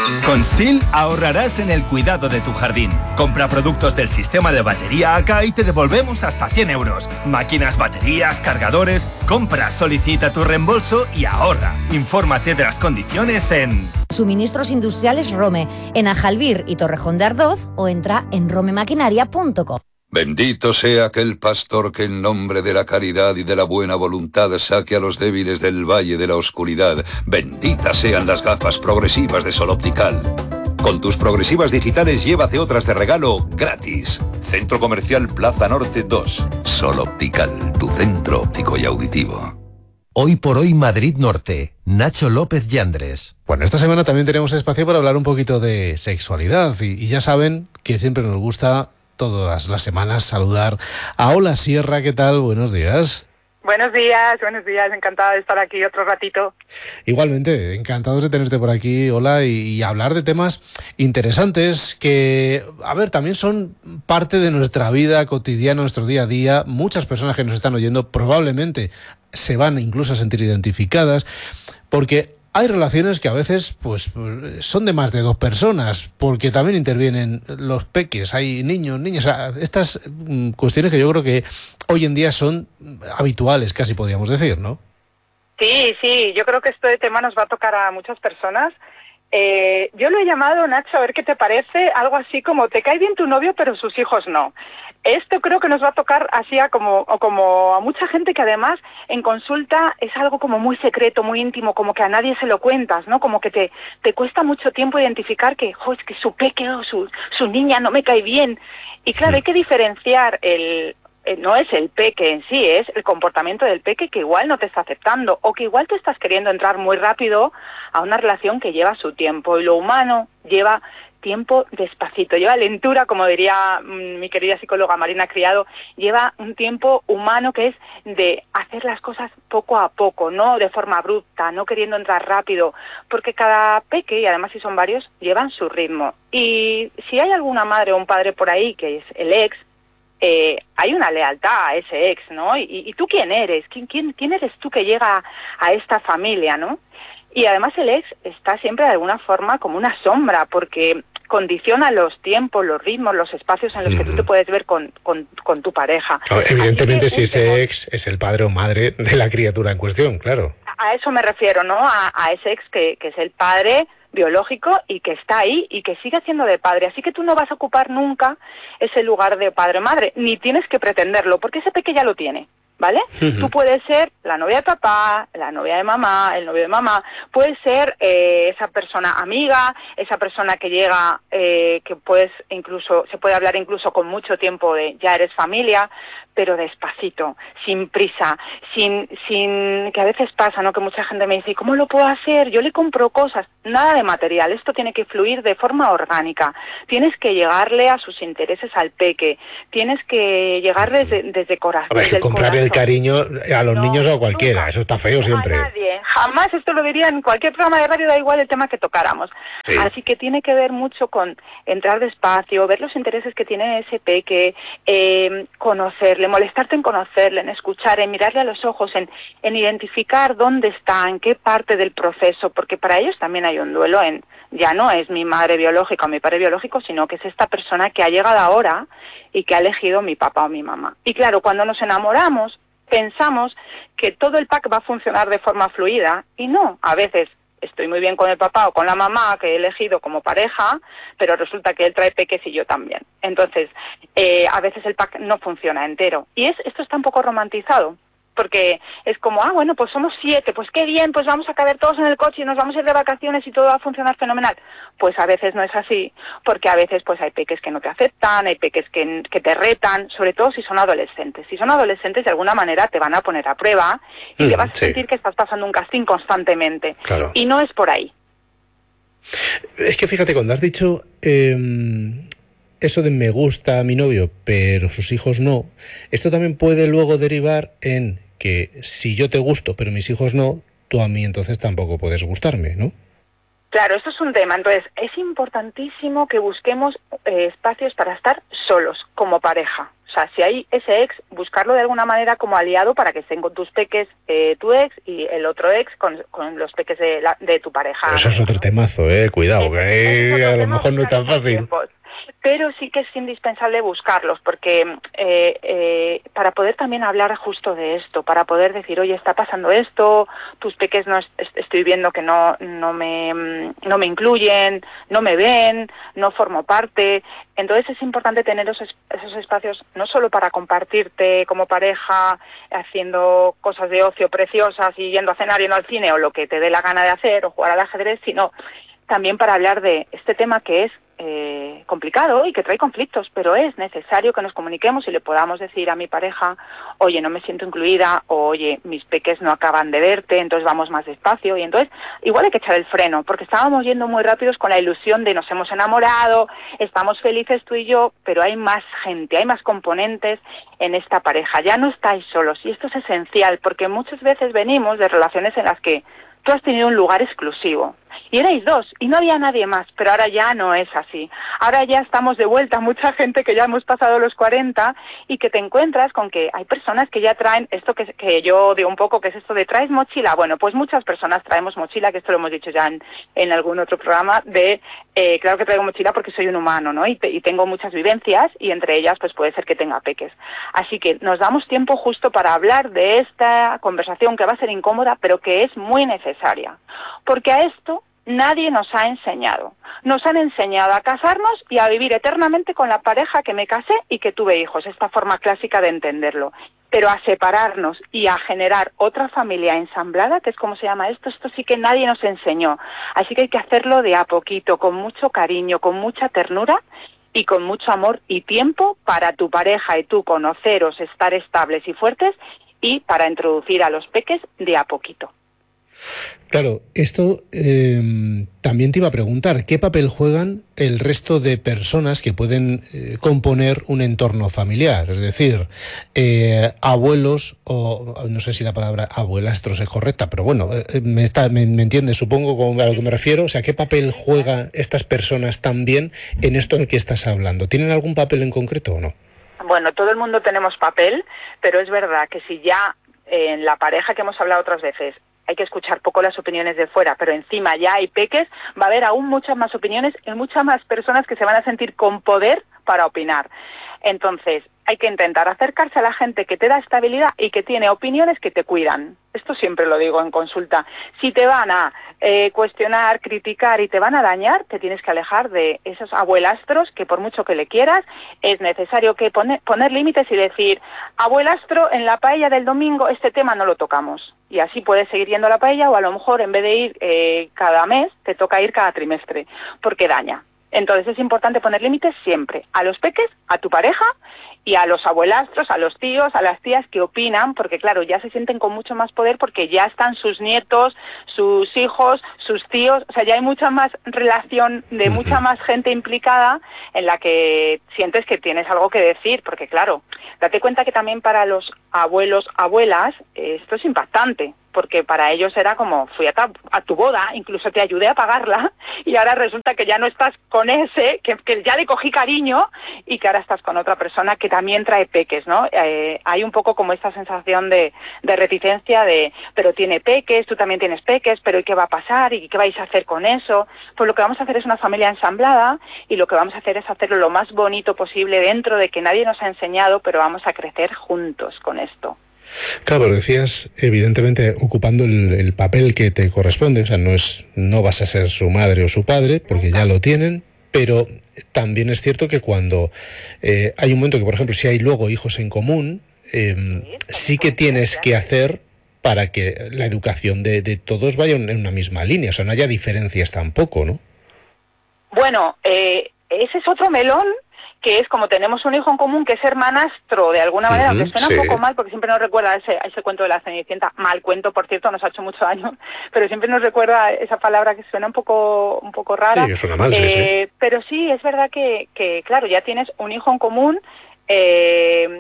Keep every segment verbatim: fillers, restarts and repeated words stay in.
Con STIHL ahorrarás en el cuidado de tu jardín. Compra productos del sistema de batería A K y te devolvemos hasta cien euros. Máquinas, baterías, cargadores. Compra, solicita tu reembolso y ahorra. Infórmate de las condiciones en... Suministros Industriales Rome, en Ajalbir y Torrejón de Ardoz, o entra en romemaquinaria punto com. Bendito sea aquel pastor que en nombre de la caridad y de la buena voluntad saque a los débiles del valle de la oscuridad. Benditas sean las gafas progresivas de Sol Optical. Con tus progresivas digitales llévate otras de regalo gratis. Centro Comercial Plaza Norte dos. Sol Optical, tu centro óptico y auditivo. Hoy por hoy Madrid Norte. Nacho López Yandres. Bueno, esta semana también tenemos espacio para hablar un poquito de sexualidad. Y, y ya saben que siempre nos gusta todas las semanas saludar a Ola Sierra. ¿Qué tal? Buenos días. Buenos días, buenos días. Encantada de estar aquí otro ratito. Igualmente, encantados de tenerte por aquí, Ola, y, y hablar de temas interesantes que, a ver, también son parte de nuestra vida cotidiana, nuestro día a día. Muchas personas que nos están oyendo probablemente se van incluso a sentir identificadas, porque hay relaciones que a veces pues son de más de dos personas, porque también intervienen los peques, hay niños, niñas, o sea, estas mm, cuestiones que yo creo que hoy en día son habituales, casi podríamos decir, ¿no? Sí, sí, yo creo que este tema nos va a tocar a muchas personas. Eh, yo lo he llamado, Nacho, a ver qué te parece, algo así como te cae bien tu novio pero sus hijos no. Esto creo que nos va a tocar así a como, o como a mucha gente que además en consulta es algo como muy secreto, muy íntimo, como que a nadie se lo cuentas, ¿no? Como que te, te cuesta mucho tiempo identificar que, jo, es que su peque o su, su niña no me cae bien. Y claro, hay que diferenciar el... no es el peque en sí, es el comportamiento del peque que igual no te está aceptando o que igual te estás queriendo entrar muy rápido a una relación que lleva su tiempo. Y lo humano lleva tiempo despacito, lleva lentura, como diría mmm, mi querida psicóloga Marina Criado, lleva un tiempo humano que es de hacer las cosas poco a poco, no de forma abrupta, no queriendo entrar rápido, porque cada peque, y además si son varios, llevan su ritmo. Y si hay alguna madre o un padre por ahí que es el ex, Eh, hay una lealtad a ese ex, ¿no? ¿Y, y tú quién eres? ¿Quién, quién, ¿Quién eres tú que llega a esta familia, no? Y además el ex está siempre de alguna forma como una sombra, porque condiciona los tiempos, los ritmos, los espacios en los que tú te puedes ver con, con, con tu pareja. Claro, evidentemente, si ese ex es el padre o madre de la criatura en cuestión, claro. A eso me refiero, ¿no? A, a ese ex que, que es el padre biológico y que está ahí y que sigue siendo de padre. Así que tú no vas a ocupar nunca ese lugar de padre-madre, ni tienes que pretenderlo, porque ese peque ya lo tiene, ¿vale? Uh-huh. Tú puedes ser la novia de papá, la novia de mamá, el novio de mamá, puedes ser eh, esa persona amiga, esa persona que llega, eh, que puedes incluso, se puede hablar incluso con mucho tiempo de ya eres familia, pero despacito, sin prisa, sin, sin, que a veces pasa, ¿no? Que mucha gente me dice, ¿cómo lo puedo hacer? Yo le compro cosas, nada de material, esto tiene que fluir de forma orgánica, tienes que llegarle a sus intereses al peque, tienes que llegar desde, desde corazón. A ver, desde comprar el cariño a los no, niños o a cualquiera, nunca, eso está feo siempre. A nadie, jamás, esto lo diría en cualquier programa de radio, da igual el tema que tocáramos. Sí. Así que tiene que ver mucho con entrar despacio, ver los intereses que tiene ese peque, eh, conocerle, molestarte en conocerle, en escuchar, en mirarle a los ojos, en, en identificar dónde está, en qué parte del proceso, porque para ellos también hay un duelo en, ya no es mi madre biológica o mi padre biológico, sino que es esta persona que ha llegado ahora y que ha elegido mi papá o mi mamá. Y claro, cuando nos enamoramos, pensamos que todo el pack va a funcionar de forma fluida, y no, a veces estoy muy bien con el papá o con la mamá que he elegido como pareja, pero resulta que él trae peques y yo también. Entonces, eh, a veces el pack no funciona entero. Y es esto está un poco romantizado, porque es como, ah, bueno, pues somos siete, pues qué bien, pues vamos a caber todos en el coche y nos vamos a ir de vacaciones y todo va a funcionar fenomenal. Pues a veces no es así, porque a veces pues hay peques que no te aceptan, hay peques que, que te retan, sobre todo si son adolescentes. Si son adolescentes, de alguna manera te van a poner a prueba y mm, te vas sí. a sentir que estás pasando un casting constantemente. Claro. Y no es por ahí. Es que fíjate, cuando has dicho eh, eso de me gusta a mi novio, pero sus hijos no, esto también puede luego derivar en que si yo te gusto, pero mis hijos no, tú a mí entonces tampoco puedes gustarme, ¿no? Claro, esto es un tema. Entonces, es importantísimo que busquemos eh, espacios para estar solos, como pareja. O sea, si hay ese ex, buscarlo de alguna manera como aliado para que estén con tus peques eh, tu ex y el otro ex con, con los peques de, la, de tu pareja. Pero eso es otro temazo, eh. Cuidado, que ahí a lo mejor no es tan fácil. Tiempos. Pero sí que es indispensable buscarlos, porque eh, eh, para poder también hablar justo de esto, para poder decir, oye, está pasando esto, tus peques no est estoy viendo que no, no, me, no me incluyen, no me ven, no formo parte. Entonces es importante tener esos, esos espacios no solo para compartirte como pareja, haciendo cosas de ocio preciosas y yendo a cenar, yendo al cine o lo que te dé la gana de hacer o jugar al ajedrez, sino también para hablar de este tema que es eh, complicado y que trae conflictos, pero es necesario que nos comuniquemos y le podamos decir a mi pareja, oye, no me siento incluida, o oye, mis peques no acaban de verte, entonces vamos más despacio. Y entonces igual hay que echar el freno, porque estábamos yendo muy rápidos con la ilusión de nos hemos enamorado, estamos felices tú y yo, pero hay más gente, hay más componentes en esta pareja, ya no estáis solos. Y esto es esencial, porque muchas veces venimos de relaciones en las que tú has tenido un lugar exclusivo y erais dos y no había nadie más, pero ahora ya no es así. Ahora ya estamos de vuelta, mucha gente que ya hemos pasado los cuarenta y que te encuentras con que hay personas que ya traen esto que, que yo digo un poco, que es esto de traes mochila. Bueno, pues muchas personas traemos mochila, que esto lo hemos dicho ya en, en algún otro programa, de eh, claro que traigo mochila porque soy un humano, ¿no? Y, te, y tengo muchas vivencias y entre ellas pues puede ser que tenga peques. Así que nos damos tiempo justo para hablar de esta conversación que va a ser incómoda, pero que es muy necesaria, porque a esto nadie nos ha enseñado. Nos han enseñado a casarnos y a vivir eternamente con la pareja que me casé y que tuve hijos, esta forma clásica de entenderlo. Pero a separarnos y a generar otra familia ensamblada, que es como se llama esto, esto sí que nadie nos enseñó. Así que hay que hacerlo de a poquito, con mucho cariño, con mucha ternura y con mucho amor y tiempo para tu pareja y tú conoceros, estar estables y fuertes, y para introducir a los peques de a poquito. Claro, esto eh, también te iba a preguntar, ¿qué papel juegan el resto de personas que pueden eh, componer un entorno familiar? Es decir, eh, abuelos, o no sé si la palabra abuelastros es correcta, pero bueno, eh, me, está, me, me entiendes, supongo a lo que me refiero. O sea, ¿qué papel juegan estas personas también en esto en el que estás hablando? ¿Tienen algún papel en concreto o no? Bueno, todo el mundo tenemos papel, pero es verdad que si ya en la pareja que hemos hablado otras veces hay que escuchar poco las opiniones de fuera, pero encima ya hay peques, va a haber aún muchas más opiniones y muchas más personas que se van a sentir con poder para opinar. Entonces, hay que intentar acercarse a la gente que te da estabilidad y que tiene opiniones que te cuidan. Esto siempre lo digo en consulta. Si te van a eh, cuestionar, criticar y te van a dañar, te tienes que alejar de esos abuelastros que por mucho que le quieras, es necesario que pone, poner límites y decir, abuelastro, en la paella del domingo este tema no lo tocamos. Y así puedes seguir yendo a la paella, o a lo mejor en vez de ir eh, cada mes, te toca ir cada trimestre, porque daña. Entonces es importante poner límites siempre a los peques, a tu pareja y a los abuelastros, a los tíos, a las tías que opinan, porque claro, ya se sienten con mucho más poder porque ya están sus nietos, sus hijos, sus tíos, o sea, ya hay mucha más relación de mucha más gente implicada en la que sientes que tienes algo que decir, porque claro, date cuenta que también para los abuelos, abuelas, esto es impactante, porque para ellos era como, fui a, ta, a tu boda, incluso te ayudé a pagarla, y ahora resulta que ya no estás con ese, que, que ya le cogí cariño, y que ahora estás con otra persona que también trae peques, ¿no? Eh, hay un poco como esta sensación de, de reticencia de, pero tiene peques, tú también tienes peques, pero ¿y qué va a pasar? ¿Y qué vais a hacer con eso? Pues lo que vamos a hacer es una familia ensamblada, y lo que vamos a hacer es hacerlo lo más bonito posible dentro de que nadie nos ha enseñado, pero vamos a crecer juntos con esto. Claro, pero decías, evidentemente, ocupando el, el papel que te corresponde, o sea, no es, no vas a ser su madre o su padre, porque ya lo tienen, pero también es cierto que cuando eh, hay un momento que, por ejemplo, si hay luego hijos en común, eh, sí que tienes que hacer para que la educación de, de todos vaya en una misma línea, o sea, no haya diferencias tampoco, ¿no? Bueno, eh, ese es otro melón, que es como tenemos un hijo en común que es hermanastro de alguna manera, uh-huh, aunque suena sí. un poco mal porque siempre nos recuerda a ese, a ese cuento de la Cenicienta, mal cuento por cierto, nos ha hecho mucho daño, pero siempre nos recuerda esa palabra que suena un poco un poco rara, sí, suena mal, eh, sí, sí. pero sí, es verdad que, que claro, ya tienes un hijo en común, eh,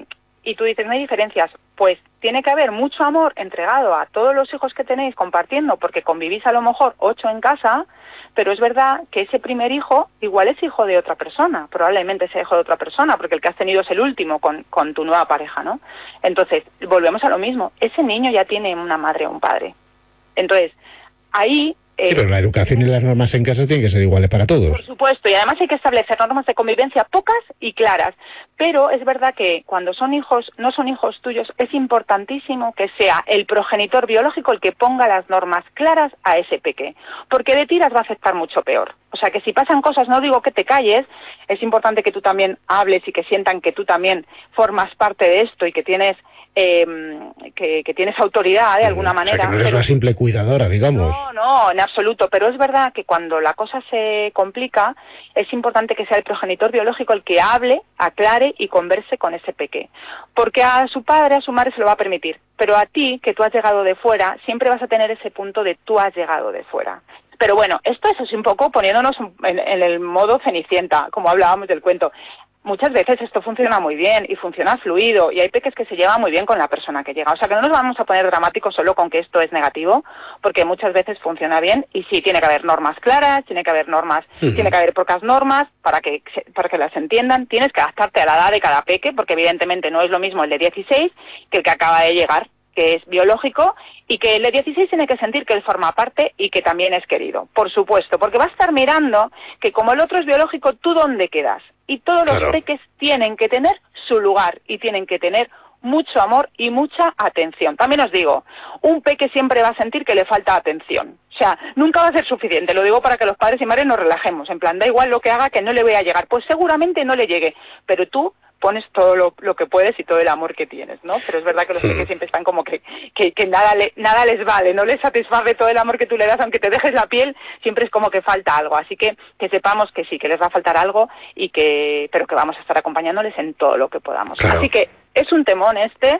y tú dices, no hay diferencias, pues tiene que haber mucho amor entregado a todos los hijos que tenéis compartiendo, porque convivís a lo mejor ocho en casa, pero es verdad que ese primer hijo igual es hijo de otra persona, probablemente sea hijo de otra persona, porque el que has tenido es el último con, con tu nueva pareja, ¿no? Entonces, volvemos a lo mismo, ese niño ya tiene una madre o un padre. Entonces, ahí... Sí, pero la educación y las normas en casa tienen que ser iguales para todos. Por supuesto, y además hay que establecer normas de convivencia pocas y claras. Pero es verdad que cuando son hijos, no son hijos tuyos, es importantísimo que sea el progenitor biológico el que ponga las normas claras a ese peque. Porque de ti las va a afectar mucho peor. O sea que si pasan cosas, no digo que te calles, es importante que tú también hables y que sientan que tú también formas parte de esto y que tienes... Eh, que, que tienes autoridad de alguna manera. O sea, que no eres pero... una simple cuidadora, digamos. No, no, en absoluto, pero es verdad que cuando la cosa se complica, es importante que sea el progenitor biológico el que hable, aclare y converse con ese peque. Porque a su padre, a su madre se lo va a permitir, pero a ti, que tú has llegado de fuera, siempre vas a tener ese punto de tú has llegado de fuera. Pero bueno, esto es un poco poniéndonos en, en el modo Cenicienta, como hablábamos del cuento. Muchas veces esto funciona muy bien y funciona fluido y hay peques que se llevan muy bien con la persona que llega. O sea que no nos vamos a poner dramáticos solo con que esto es negativo, porque muchas veces funciona bien y sí, tiene que haber normas claras, tiene que haber normas, uh-huh. tiene que haber pocas normas para que, para que las entiendan. Tienes que adaptarte a la edad de cada peque, porque evidentemente no es lo mismo el de dieciséis que el que acaba de llegar, que es biológico, y que el de dieciséis tiene que sentir que él forma parte y que también es querido, por supuesto, porque va a estar mirando que como el otro es biológico, ¿tú dónde quedas? Y todos los claro. peques tienen que tener su lugar y tienen que tener mucho amor y mucha atención. También os digo, un peque siempre va a sentir que le falta atención. O sea, nunca va a ser suficiente, lo digo para que los padres y madres nos relajemos, en plan, da igual lo que haga que no le voy a llegar, pues seguramente no le llegue, pero tú pones todo lo, lo que puedes y todo el amor que tienes, ¿no? Pero es verdad que los peques siempre están como que, que, que nada, le, nada les vale, no les satisface todo el amor que tú le das, aunque te dejes la piel, siempre es como que falta algo, así que que sepamos que sí, que les va a faltar algo, y que pero que vamos a estar acompañándoles en todo lo que podamos. Claro. Así que es un temón este,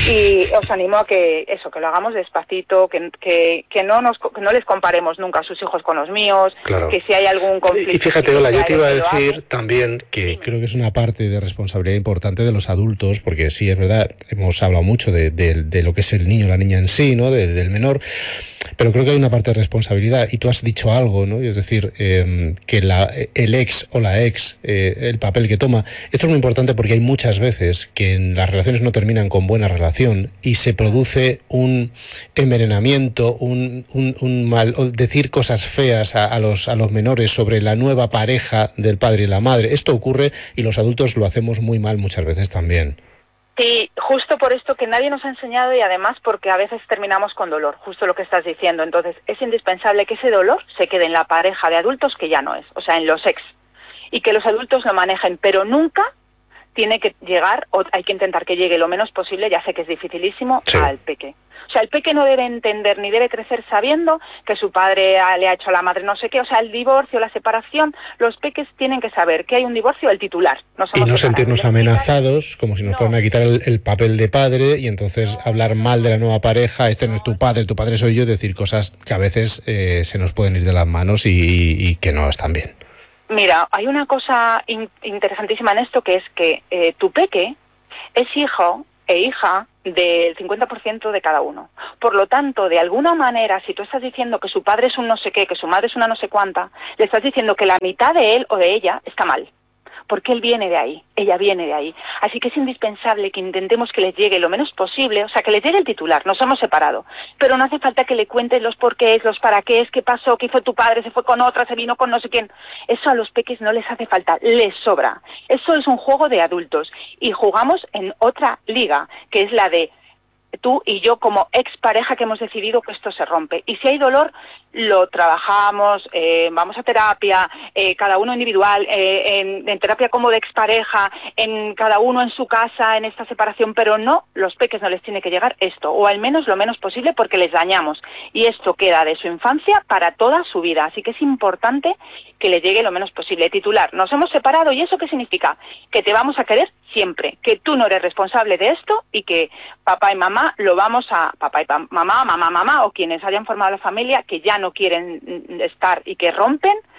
y os animo a que eso, que lo hagamos despacito, que, que, que, no, nos, que no les comparemos nunca a sus hijos con los míos, claro. que si hay algún conflicto... Y fíjate, Ola, yo te iba a decir también que sí. creo que es una parte de responsabilidad importante de los adultos, porque sí, es verdad, hemos hablado mucho de, de, de lo que es el niño, la niña en sí, ¿no? De, del menor, pero creo que hay una parte de responsabilidad, y tú has dicho algo, ¿no? Es decir, eh, que la, el ex o la ex, eh, el papel que toma, esto es muy importante porque hay muchas veces que en las relaciones no terminan con buena relación y se produce un envenenamiento, un, un, un mal, decir cosas feas a, a, los, a los menores sobre la nueva pareja del padre y la madre. Esto ocurre y los adultos lo hacemos muy mal muchas veces también. Sí, justo por esto que nadie nos ha enseñado, y además porque a veces terminamos con dolor, justo lo que estás diciendo. Entonces es indispensable que ese dolor se quede en la pareja de adultos, que ya no es, o sea, en los ex, y que los adultos lo manejen, pero nunca tiene que llegar, o hay que intentar que llegue lo menos posible, ya sé que es dificilísimo, sí. al peque. O sea, el peque no debe entender ni debe crecer sabiendo que su padre le ha hecho a la madre no sé qué. O sea, el divorcio, la separación, los peques tienen que saber que hay un divorcio, el titular. No y no sentirnos amenazados, como si nos no. fueran a quitar el, el papel de padre, y entonces no. hablar mal de la nueva pareja, este no es tu padre, tu padre soy yo, decir cosas que a veces eh, se nos pueden ir de las manos y, y, y que no están bien. Mira, hay una cosa in- interesantísima en esto, que es que eh, tu peque es hijo e hija del cincuenta por ciento de cada uno. Por lo tanto, de alguna manera, si tú estás diciendo que su padre es un no sé qué, que su madre es una no sé cuánta, le estás diciendo que la mitad de él o de ella está mal. Porque él viene de ahí, ella viene de ahí. Así que es indispensable que intentemos que les llegue lo menos posible, o sea, que les llegue el titular, nos hemos separado. Pero no hace falta que le cuentes los porqués, los para qué, qué pasó, qué fue tu padre, se fue con otra, se vino con no sé quién. Eso a los peques no les hace falta, les sobra. Eso es un juego de adultos. Y jugamos en otra liga, que es la de tú y yo como expareja, que hemos decidido que esto se rompe. Y si hay dolor, lo trabajamos, eh, vamos a terapia, eh, cada uno individual, eh, en, en terapia como de expareja, en cada uno en su casa, en esta separación, pero no, los peques no les tiene que llegar esto, o al menos lo menos posible, porque les dañamos. Y esto queda de su infancia para toda su vida. Así que es importante que le llegue lo menos posible. Titular, nos hemos separado, ¿y eso qué significa? Que te vamos a querer siempre, que tú no eres responsable de esto y que papá y mamá lo vamos a, papá y pa- mamá, mamá, mamá, o quienes hayan formado la familia, que ya no quieren estar y que rompen,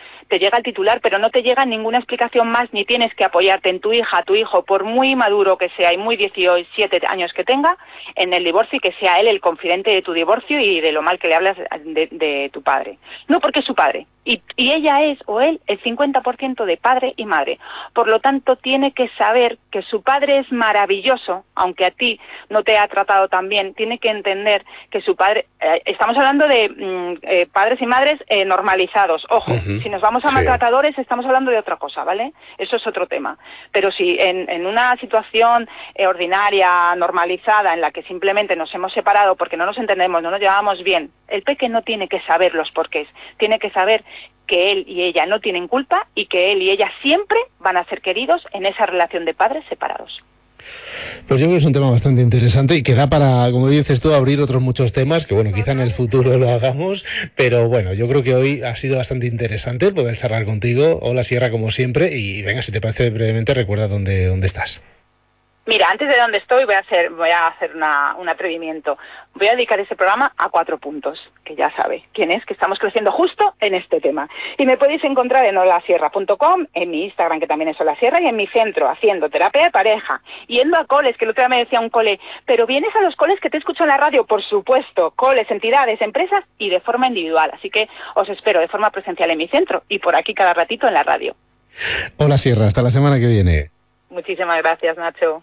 te llega el titular, pero no te llega ninguna explicación más, ni tienes que apoyarte en tu hija, tu hijo, por muy maduro que sea y muy diecisiete años que tenga, en el divorcio, y que sea él el confidente de tu divorcio y de lo mal que le hablas de, de tu padre. No, porque es su padre. Y, y ella es, o él, el cincuenta por ciento de padre y madre. Por lo tanto, tiene que saber que su padre es maravilloso, aunque a ti no te ha tratado tan bien. Tiene que entender que su padre... Eh, estamos hablando de mm, eh, padres y madres eh, normalizados. Ojo, uh-huh. Si nos vamos a sí. maltratadores, estamos hablando de otra cosa, ¿vale? Eso es otro tema. Pero si en, en una situación eh, ordinaria, normalizada, en la que simplemente nos hemos separado porque no nos entendemos, no nos llevamos bien, el peque no tiene que saber los porqués. Tiene que saber que él y ella no tienen culpa y que él y ella siempre van a ser queridos en esa relación de padres separados. Pues yo creo que es un tema bastante interesante y que da para, como dices tú, abrir otros muchos temas, que bueno, quizá en el futuro lo hagamos, pero bueno, yo creo que hoy ha sido bastante interesante poder charlar contigo. Hola Sierra, como siempre, y venga, si te parece brevemente, recuerda dónde, dónde estás. Mira, antes de donde estoy voy a hacer voy a hacer una, un atrevimiento. Voy a dedicar ese programa a cuatro puntos, que ya sabe quién es, que estamos creciendo justo en este tema. Y me podéis encontrar en holasierra punto com, en mi Instagram, que también es holasierra, y en mi centro, haciendo terapia de pareja, yendo a coles, que el otro día me decía un cole, pero vienes a los coles que te escucho en la radio, por supuesto, coles, entidades, empresas, y de forma individual. Así que os espero de forma presencial en mi centro, y por aquí cada ratito en la radio. Hola Sierra, hasta la semana que viene. Muchísimas gracias, Nacho.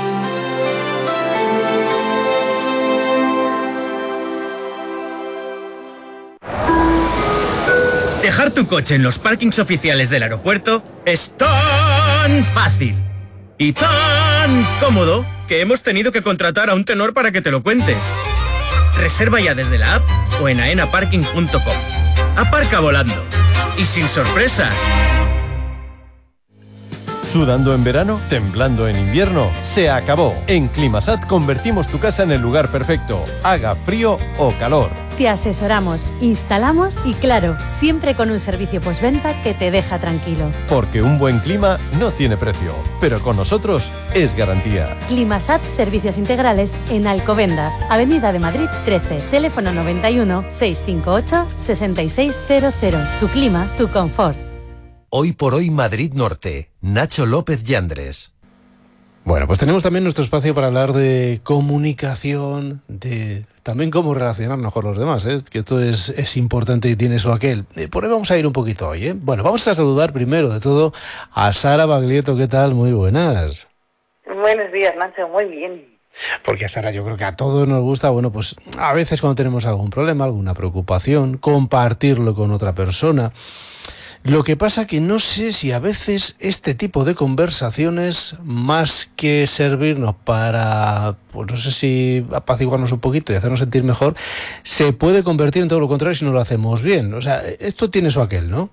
Dejar tu coche en los parkings oficiales del aeropuerto es tan fácil y tan cómodo que hemos tenido que contratar a un tenor para que te lo cuente. Reserva ya desde la app o en aena parking punto com. Aparca volando y sin sorpresas. ¿Sudando en verano? ¿Temblando en invierno? ¡Se acabó! En Climasat convertimos tu casa en el lugar perfecto, haga frío o calor. Te asesoramos, instalamos y claro, siempre con un servicio postventa que te deja tranquilo. Porque un buen clima no tiene precio, pero con nosotros es garantía. Climasat Servicios Integrales en Alcobendas, Avenida de Madrid trece, teléfono noventa y uno, seiscientos cincuenta y ocho, sesenta y seis cero cero. Tu clima, tu confort. Hoy por hoy Madrid Norte, Nacho López Yandres. Bueno, pues tenemos también nuestro espacio para hablar de comunicación, de también cómo relacionarnos con los demás, ¿eh? Que esto es, es importante y tiene eso aquel. Por ahí vamos a ir un poquito hoy, ¿eh? Bueno, vamos a saludar primero de todo a Sara Baglietto. ¿Qué tal? Muy buenas. Buenos días, Nacho. Muy bien. Porque a Sara yo creo que a todos nos gusta, bueno, pues a veces cuando tenemos algún problema, alguna preocupación, compartirlo con otra persona. Lo que pasa que no sé si a veces este tipo de conversaciones, más que servirnos para, pues no sé si apaciguarnos un poquito y hacernos sentir mejor, se puede convertir en todo lo contrario si no lo hacemos bien. O sea, esto tiene eso aquel, ¿no?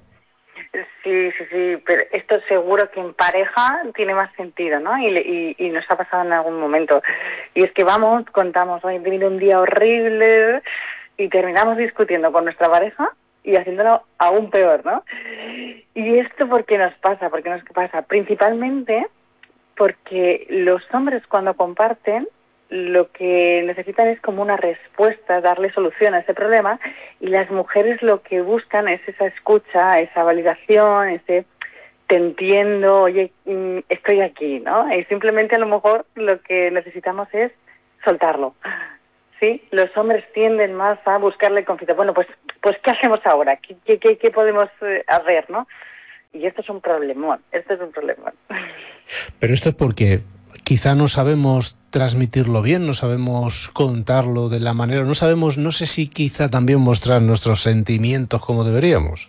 Sí, sí, sí, pero esto seguro que en pareja tiene más sentido, ¿no? Y, y, y nos ha pasado en algún momento. Y es que vamos, contamos, hoy he tenido un día horrible y terminamos discutiendo con nuestra pareja y haciéndolo aún peor, ¿no? ¿Y esto por qué nos pasa? ¿Por qué nos pasa? Principalmente porque los hombres cuando comparten lo que necesitan es como una respuesta, darle solución a ese problema, y las mujeres lo que buscan es esa escucha, esa validación, ese te entiendo, oye, estoy aquí, ¿no? Y simplemente a lo mejor lo que necesitamos es soltarlo. Sí, los hombres tienden más a buscarle confianza. Bueno, pues, pues ¿qué hacemos ahora? ¿Qué, qué, qué, qué podemos eh, hacer, no? Y esto es un problemón, esto es un problemón. Pero esto es porque quizá no sabemos transmitirlo bien, no sabemos contarlo de la manera, no sabemos, no sé si quizá también mostrar nuestros sentimientos como deberíamos.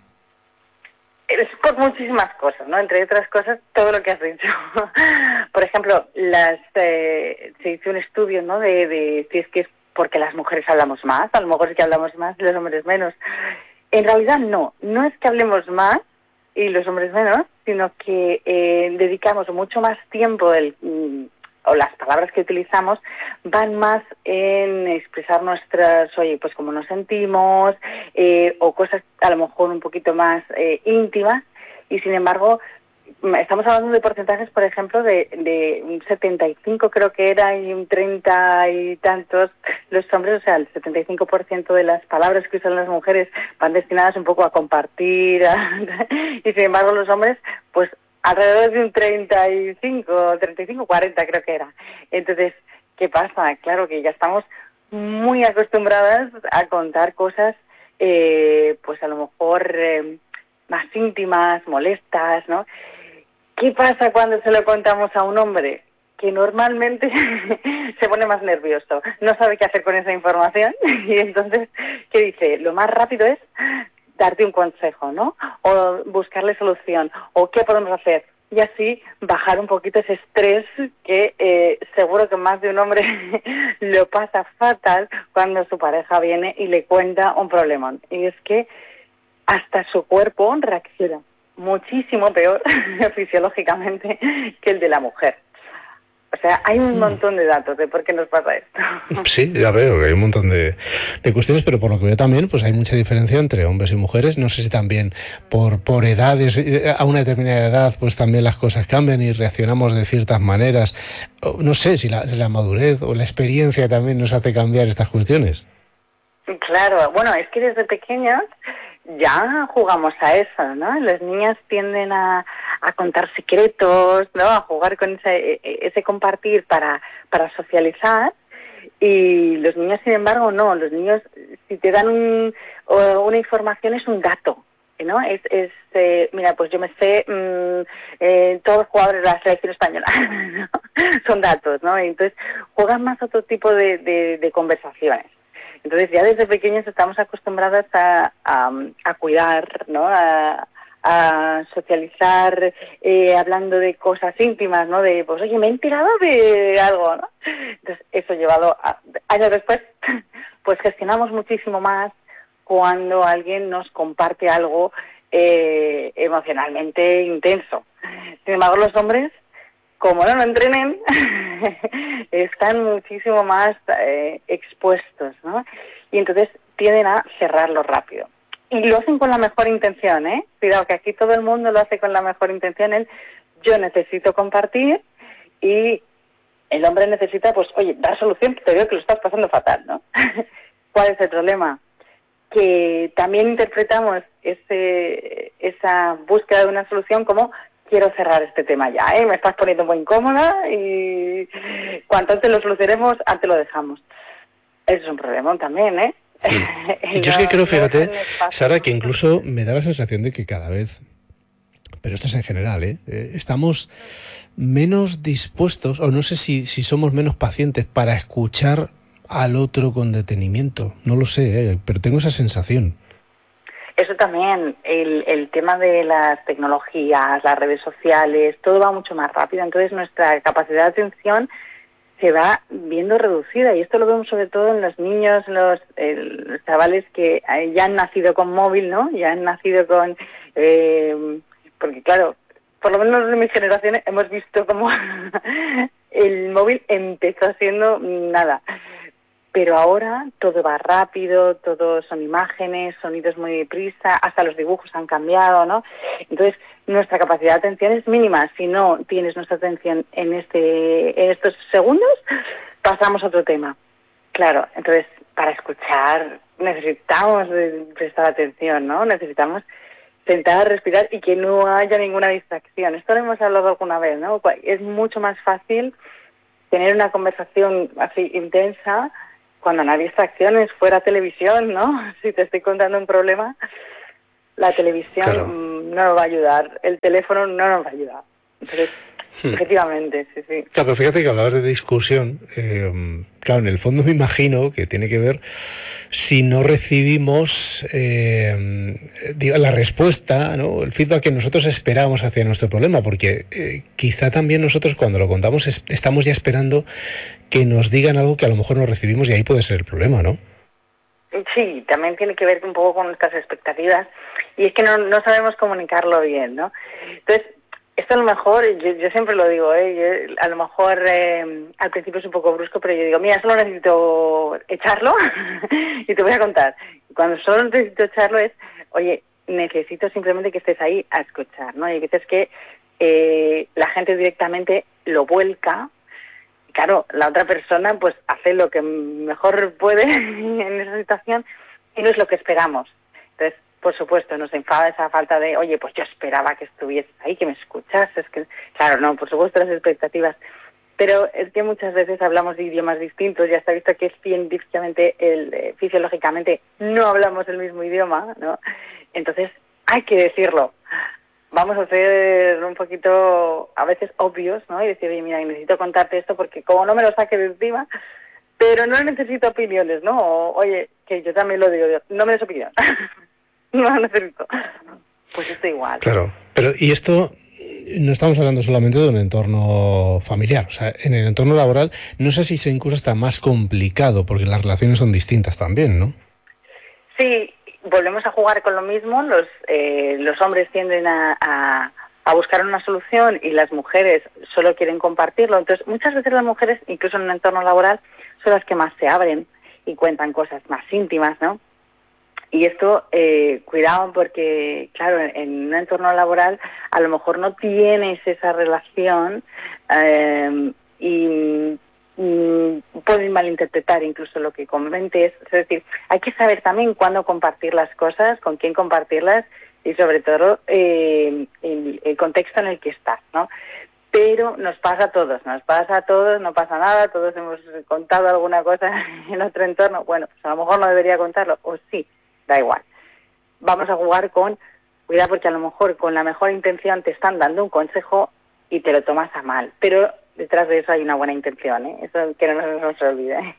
Es por muchísimas cosas, ¿no? Entre otras cosas, todo lo que has dicho. Por ejemplo, las eh, se hizo un estudio, ¿no? De, de si es que es porque las mujeres hablamos más, a lo mejor es que hablamos más y los hombres menos. En realidad no, no es que hablemos más y los hombres menos, sino que eh, dedicamos mucho más tiempo, el, o las palabras que utilizamos van más en expresar nuestras, oye, pues cómo nos sentimos, eh, o cosas a lo mejor un poquito más eh, íntimas, y sin embargo estamos hablando de porcentajes, por ejemplo, de, de un setenta y cinco creo que era y un treinta y tantos los hombres, o sea, el setenta y cinco por ciento de las palabras que usan las mujeres van destinadas un poco a compartir, a, y sin embargo los hombres, pues alrededor de un treinta y cinco, treinta y cinco, cuarenta creo que era. Entonces, ¿qué pasa? Claro que ya estamos muy acostumbradas a contar cosas, eh, pues a lo mejor eh, más íntimas, molestas, ¿no? ¿Qué pasa cuando se lo contamos a un hombre? Que normalmente se pone más nervioso, no sabe qué hacer con esa información y entonces, ¿qué dice? Lo más rápido es darte un consejo, ¿no? O buscarle solución, o qué podemos hacer. Y así bajar un poquito ese estrés que eh, seguro que más de un hombre lo pasa fatal cuando su pareja viene y le cuenta un problemón. Y es que hasta su cuerpo reacciona muchísimo peor fisiológicamente que el de la mujer. O sea, hay un montón de datos de por qué nos pasa esto. Sí, ya veo que hay un montón de, de cuestiones, pero por lo que veo también, pues hay mucha diferencia entre hombres y mujeres. No sé si también por, por edades, a una determinada edad, pues también las cosas cambian y reaccionamos de ciertas maneras. No sé si la, si la madurez o la experiencia también nos hace cambiar estas cuestiones. Claro, bueno, es que desde pequeños ya jugamos a eso, ¿no? Las niñas tienden a, a contar secretos, ¿no? A jugar con ese, ese compartir para, para socializar, y los niños, sin embargo, no. Los niños, si te dan un, una información, es un dato, ¿no? Es, es eh, mira, pues yo me sé mmm, eh, todos los jugadores de la selección española, ¿no? Son datos, ¿no? Y entonces juegan más otro tipo de, de, de conversaciones. Entonces ya desde pequeños estamos acostumbradas a, a, a cuidar, ¿no? A, a socializar, eh, hablando de cosas íntimas, ¿no? De, pues oye, me he enterado de algo, ¿no? Entonces eso llevado a, años después, pues gestionamos muchísimo más cuando alguien nos comparte algo eh, emocionalmente intenso. Sin embargo, los hombres, como no lo entrenen, están muchísimo más eh, expuestos, ¿no? Y entonces tienden a cerrarlo rápido. Y lo hacen con la mejor intención, ¿eh? Cuidado, que aquí todo el mundo lo hace con la mejor intención. El yo necesito compartir, y el hombre necesita, pues, oye, dar solución, te veo que lo estás pasando fatal, ¿no? ¿Cuál es el problema? Que también interpretamos ese, esa búsqueda de una solución como: quiero cerrar este tema ya, ¿eh? Me estás poniendo muy incómoda y cuanto antes lo solucionemos, antes lo dejamos. Eso es un problema también, ¿eh? Sí. Yo es que creo, fíjate, Sara, que incluso me da la sensación de que cada vez, pero esto es en general, ¿eh? Eh, estamos menos dispuestos, o no sé si, si somos menos pacientes para escuchar al otro con detenimiento. No lo sé, ¿eh? Pero tengo esa sensación. Eso también, el, el tema de las tecnologías, las redes sociales, todo va mucho más rápido, entonces nuestra capacidad de atención se va viendo reducida, y esto lo vemos sobre todo en los niños, los, eh, los chavales que ya han nacido con móvil, ¿no? Ya han nacido con... Eh, porque claro, por lo menos en mis generaciones hemos visto cómo el móvil empezó siendo nada. Pero ahora todo va rápido, todo son imágenes, sonidos muy deprisa, hasta los dibujos han cambiado, ¿no? Entonces, nuestra capacidad de atención es mínima. Si no tienes nuestra atención en este en estos segundos, pasamos a otro tema. Claro, entonces, para escuchar necesitamos prestar atención, ¿no? Necesitamos sentar, respirar y que no haya ninguna distracción. Esto lo hemos hablado alguna vez, ¿no? Es mucho más fácil tener una conversación así intensa cuando no hay distracciones, fuera televisión, ¿no? Si te estoy contando un problema, la televisión claro. no nos va a ayudar, el teléfono no nos va a ayudar. Entonces, hmm. efectivamente, sí, sí. Claro, pero fíjate que hablabas de discusión, eh, claro, en el fondo me imagino que tiene que ver si no recibimos eh, la respuesta, ¿no? El feedback que nosotros esperamos hacia nuestro problema, porque eh, quizá también nosotros cuando lo contamos es, estamos ya esperando que nos digan algo que a lo mejor no recibimos, y ahí puede ser el problema, ¿no? Sí, también tiene que ver un poco con nuestras expectativas, y es que no, no sabemos comunicarlo bien, ¿no? Entonces, esto a lo mejor, yo, yo siempre lo digo, ¿eh? Yo, a lo mejor eh, al principio es un poco brusco, pero yo digo, mira, solo necesito echarlo y te voy a contar. Cuando solo necesito echarlo es, oye, necesito simplemente que estés ahí a escuchar, ¿no? Y hay veces que eh, la gente directamente lo vuelca. Claro, la otra persona pues hace lo que mejor puede en esa situación y no es lo que esperamos. Entonces, por supuesto, nos enfada esa falta de, oye, pues yo esperaba que estuvieses ahí, que me escuchases. Que... Claro, no, por supuesto, las expectativas. Pero es que muchas veces hablamos de idiomas distintos. Ya está visto que científicamente, el, eh, fisiológicamente, no hablamos el mismo idioma, ¿no? Entonces, hay que decirlo. Vamos a ser un poquito, a veces, obvios, ¿no? Y decir, oye, mira, necesito contarte esto porque como no me lo saque de encima, pero no necesito opiniones, ¿no? O, oye, que yo también lo digo, no me des opinión. No lo necesito. Pues esto igual. Claro, pero y esto no estamos hablando solamente de un entorno familiar, o sea, en el entorno laboral no sé si se incluso está más complicado porque las relaciones son distintas también, ¿no? Sí, volvemos a jugar con lo mismo, los eh, los hombres tienden a, a, a buscar una solución y las mujeres solo quieren compartirlo, entonces muchas veces las mujeres, incluso en un entorno laboral, son las que más se abren y cuentan cosas más íntimas, ¿no? Y esto, eh, cuidado, porque, claro, en, en un entorno laboral a lo mejor no tienes esa relación eh, y, y pueden malinterpretar incluso lo que comentes. Es decir, hay que saber también cuándo compartir las cosas, con quién compartirlas y sobre todo eh, el, el contexto en el que estás, ¿no? Pero nos pasa a todos, nos pasa a todos, no pasa nada, todos hemos contado alguna cosa en otro entorno. Bueno, pues a lo mejor no debería contarlo, o sí. Da igual. Vamos a jugar con, cuidado porque a lo mejor con la mejor intención te están dando un consejo y te lo tomas a mal. Pero detrás de eso hay una buena intención, ¿eh? Eso que no nos olvide.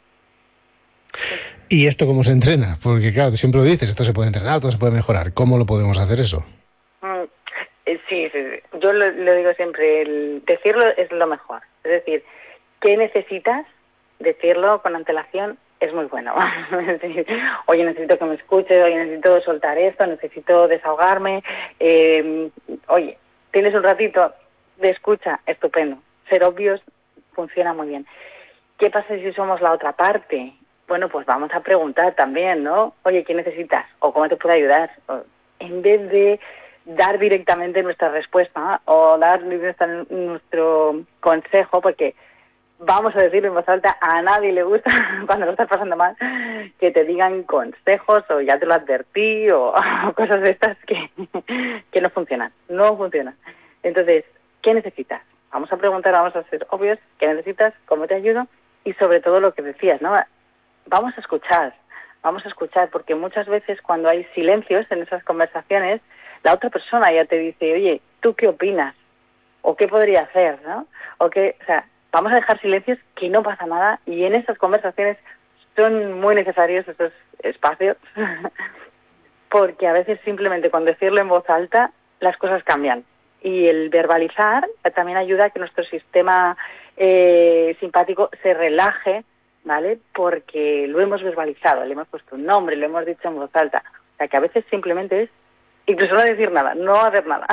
¿Y esto cómo se entrena? Porque claro, siempre lo dices, esto se puede entrenar, todo se puede mejorar. ¿Cómo lo podemos hacer eso? Mm, sí, sí, sí. Yo lo, lo digo siempre, el decirlo es lo mejor. Es decir, ¿qué necesitas? Decirlo con antelación es muy bueno. Es decir, oye, necesito que me escuches, oye, necesito soltar esto, necesito desahogarme. Eh, oye, ¿tienes un ratito de escucha? Estupendo. Ser obvios funciona muy bien. ¿Qué pasa si somos la otra parte? Bueno, pues vamos a preguntar también, ¿no? Oye, ¿qué necesitas? ¿O cómo te puedo ayudar? O, en vez de dar directamente nuestra respuesta o dar nuestra, nuestro consejo, porque vamos a decirlo en voz alta, a nadie le gusta cuando lo estás pasando mal que te digan consejos o ya te lo advertí o, o cosas de estas que, que no funcionan, no funcionan. Entonces, ¿qué necesitas? Vamos a preguntar, vamos a ser obvios, ¿qué necesitas? ¿Cómo te ayudo? Y sobre todo lo que decías, ¿no? Vamos a escuchar, vamos a escuchar, porque muchas veces cuando hay silencios en esas conversaciones, la otra persona ya te dice, oye, ¿tú qué opinas? ¿O qué podría hacer? ¿No? O qué, o sea, vamos a dejar silencios, que no pasa nada, y en esas conversaciones son muy necesarios esos espacios, porque a veces simplemente con decirlo en voz alta las cosas cambian. Y el verbalizar también ayuda a que nuestro sistema eh, simpático se relaje, ¿vale? Porque lo hemos verbalizado, le hemos puesto un nombre, lo hemos dicho en voz alta. O sea, que a veces simplemente es incluso no decir nada, no hacer nada.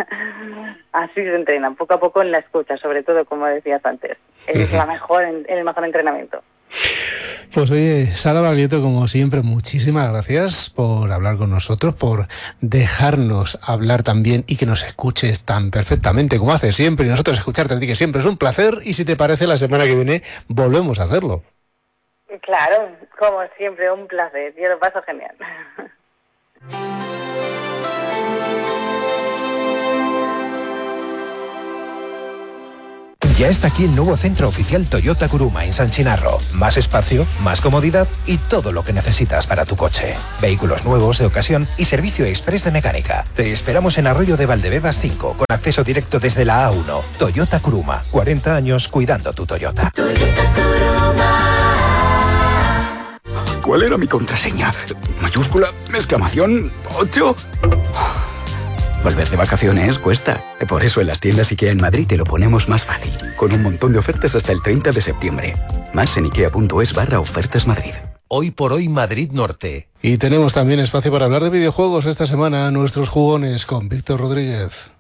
Así se entrenan, poco a poco en la escucha, sobre todo, como decías antes. Es la mejor, el mejor entrenamiento. Pues oye, Sara Baglietto, como siempre, muchísimas gracias por hablar con nosotros, por dejarnos hablar también y que nos escuches tan perfectamente como haces siempre, y nosotros escucharte a ti, que siempre es un placer, y si te parece, la semana que viene volvemos a hacerlo. Claro, como siempre, un placer, yo lo paso genial. Ya está aquí el nuevo centro oficial Toyota Kuruma en San Chinarro. Más espacio, más comodidad y todo lo que necesitas para tu coche. Vehículos nuevos, de ocasión y servicio express de mecánica. Te esperamos en Arroyo de Valdebebas cinco, con acceso directo desde la A uno. Toyota Kuruma. cuarenta años cuidando tu Toyota. Toyota Kuruma. ¿Cuál era mi contraseña? ¿Mayúscula? ¿Exclamación? ¿ocho? Volver de vacaciones cuesta. Por eso en las tiendas IKEA en Madrid te lo ponemos más fácil, con un montón de ofertas hasta el treinta de septiembre. Más en ikea.es barra ofertas Madrid. Hoy por hoy Madrid Norte. Y tenemos también espacio para hablar de videojuegos esta semana, nuestros jugones con Víctor Rodríguez.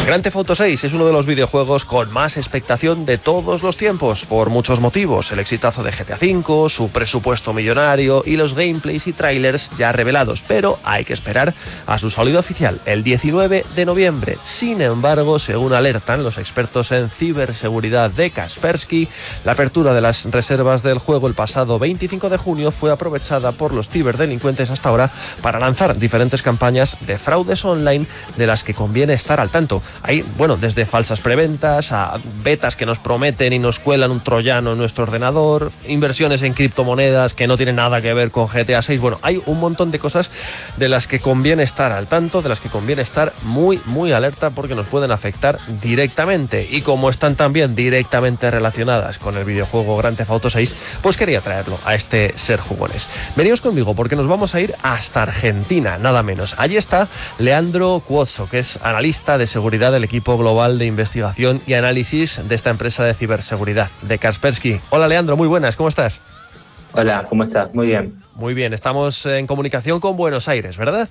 Grand Theft Auto seis es uno de los videojuegos con más expectación de todos los tiempos, por muchos motivos. El exitazo de G T A cinco, su presupuesto millonario y los gameplays y trailers ya revelados, pero hay que esperar a su salida oficial el diecinueve de noviembre. Sin embargo, según alertan los expertos en ciberseguridad de Kaspersky, la apertura de las reservas del juego el pasado veinticinco de junio fue aprovechada por los ciberdelincuentes hasta ahora para lanzar diferentes campañas de fraudes online de las que conviene estar al tanto. Hay, bueno, desde falsas preventas a betas que nos prometen y nos cuelan un troyano en nuestro ordenador, inversiones en criptomonedas que no tienen nada que ver con G T A seis. Bueno, hay un montón de cosas de las que conviene estar al tanto, de las que conviene estar muy, muy alerta porque nos pueden afectar directamente. Y como están también directamente relacionadas con el videojuego Grand Theft Auto seis, pues quería traerlo a este Ser Jugones. Veníos conmigo porque nos vamos a ir hasta Argentina, nada menos. Allí está Leandro Cuozzo, que es analista de seguridad del equipo global de investigación y análisis de esta empresa de ciberseguridad, de Kaspersky. Hola Leandro, muy buenas, ¿cómo estás? Hola, ¿cómo estás? Muy bien. Muy bien, estamos en comunicación con Buenos Aires, ¿verdad?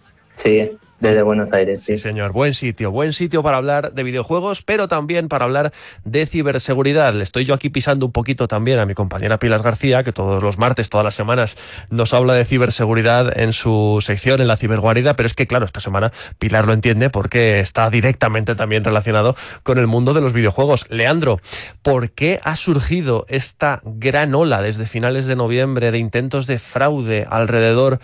Sí, desde Buenos Aires, sí. Sí, señor, buen sitio, buen sitio para hablar de videojuegos, pero también para hablar de ciberseguridad. Le estoy yo aquí pisando un poquito también a mi compañera Pilar García, que todos los martes, todas las semanas, nos habla de ciberseguridad en su sección, en la ciberguarida, pero es que, claro, esta semana Pilar lo entiende porque está directamente también relacionado con el mundo de los videojuegos. Leandro, ¿por qué ha surgido esta gran ola desde finales de noviembre de intentos de fraude alrededor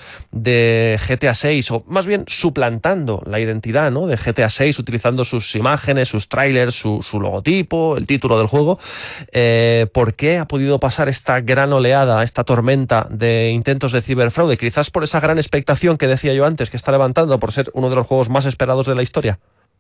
de G T A seis, o más bien suplantando la identidad, ¿no?, de G T A seis, utilizando sus imágenes, sus trailers, su, su logotipo, el título del juego? Eh, ¿Por qué ha podido pasar esta gran oleada, esta tormenta de intentos de ciberfraude? Quizás por esa gran expectación que decía yo antes, que está levantando por ser uno de los juegos más esperados de la historia.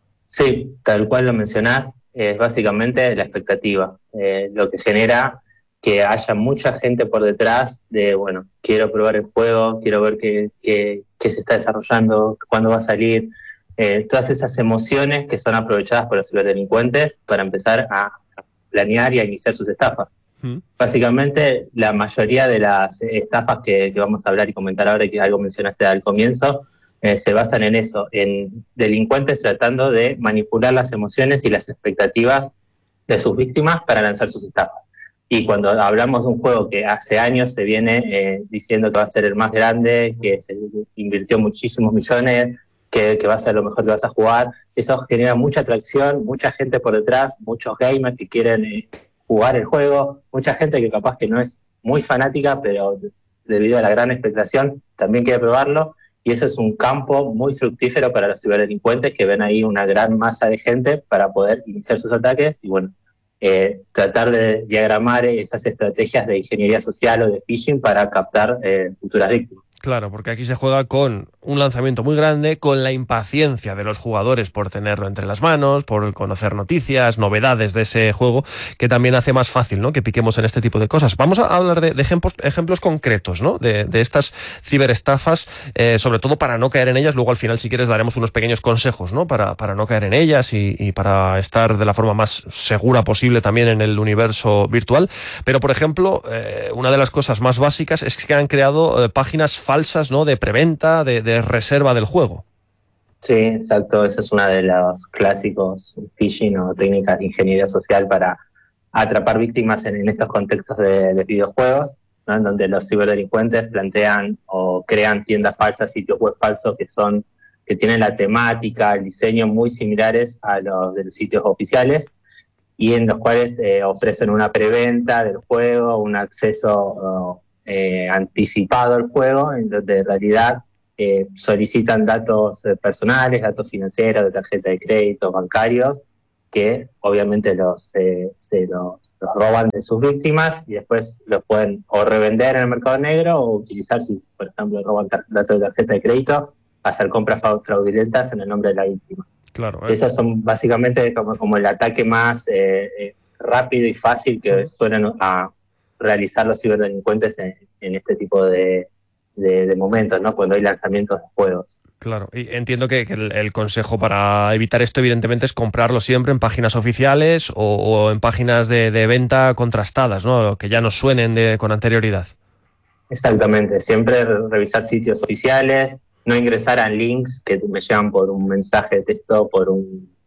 Sí, tal cual lo mencionás, es básicamente la expectativa, eh, lo que genera que haya mucha gente por detrás de, bueno, quiero probar el juego, quiero ver qué, qué, qué se está desarrollando, cuándo va a salir, eh, todas esas emociones que son aprovechadas por los ciberdelincuentes para empezar a planear y a iniciar sus estafas. Mm. Básicamente, la mayoría de las estafas que, que vamos a hablar y comentar ahora, y que algo mencionaste al comienzo, eh, se basan en eso, en delincuentes tratando de manipular las emociones y las expectativas de sus víctimas para lanzar sus estafas. Y cuando hablamos de un juego que hace años se viene eh, diciendo que va a ser el más grande, que se invirtió muchísimos millones, que, que va a ser lo mejor que vas a jugar, eso genera mucha atracción, mucha gente por detrás, muchos gamers que quieren eh, jugar el juego, mucha gente que capaz que no es muy fanática, pero debido a la gran expectación también quiere probarlo, y eso es un campo muy fructífero para los ciberdelincuentes que ven ahí una gran masa de gente para poder iniciar sus ataques y, bueno, Eh, tratar de diagramar esas estrategias de ingeniería social o de phishing para captar eh, futuras víctimas. Claro, porque aquí se juega con un lanzamiento muy grande, con la impaciencia de los jugadores por tenerlo entre las manos, por conocer noticias, novedades de ese juego, que también hace más fácil, ¿no?, que piquemos en este tipo de cosas. Vamos a hablar de, de ejemplos, ejemplos concretos, ¿no?, de, de estas ciberestafas, eh, sobre todo para no caer en ellas. Luego al final, si quieres, daremos unos pequeños consejos, ¿no?, para, para no caer en ellas y, y para estar de la forma más segura posible también en el universo virtual. Pero, por ejemplo, eh, una de las cosas más básicas es que han creado eh, páginas falsas, ¿no?, de preventa, de, de reserva del juego. Sí, exacto. Esa es una de los clásicos phishing o técnicas de ingeniería social para atrapar víctimas en, en estos contextos de, de videojuegos, ¿no?, en donde los ciberdelincuentes plantean o crean tiendas falsas, sitios web falsos que son que tienen la temática, el diseño muy similares a los de los sitios oficiales, y en los cuales eh, ofrecen una preventa del juego, un acceso eh, anticipado al juego, en donde en realidad eh, solicitan datos eh, personales, datos financieros, de tarjeta de crédito, bancarios, que obviamente los, eh, se los, los roban de sus víctimas y después los pueden o revender en el mercado negro o utilizar, si por ejemplo roban datos de tarjeta de crédito, hacer compras fraudulentas en el nombre de la víctima. Claro, eh. Esos son básicamente como, como el ataque más eh, eh, rápido y fácil que suelen a realizar los ciberdelincuentes en, en este tipo de, de, de momentos, ¿no?, cuando hay lanzamientos de juegos. Claro, y entiendo que, que el, el consejo para evitar esto, evidentemente, es comprarlo siempre en páginas oficiales o, o en páginas de, de venta contrastadas, ¿no?, que ya nos suenen de, con anterioridad. Exactamente, siempre revisar sitios oficiales, no ingresar a links que me llevan por un mensaje de texto, por un